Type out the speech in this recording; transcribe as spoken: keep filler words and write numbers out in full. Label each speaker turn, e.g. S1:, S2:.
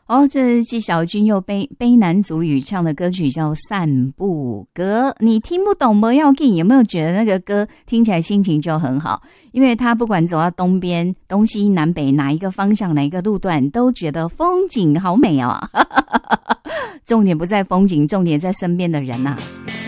S1: 哦，这是纪晓君又悲悲男族语唱的歌曲叫《散步歌》，你听不懂不要紧，有没有觉得那个歌听起来心情就很好？因为他不管走到东边、东西南北哪一个方向、哪一个路段，都觉得风景好美哦。重点不在风景，重点在身边的人啊。